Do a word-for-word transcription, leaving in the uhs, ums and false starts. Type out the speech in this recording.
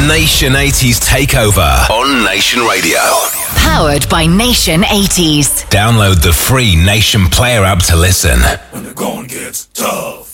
Nation eighties Takeover on Nation Radio. Powered by Nation eighties. Download the free Nation Player app to listen. When the going gets tough.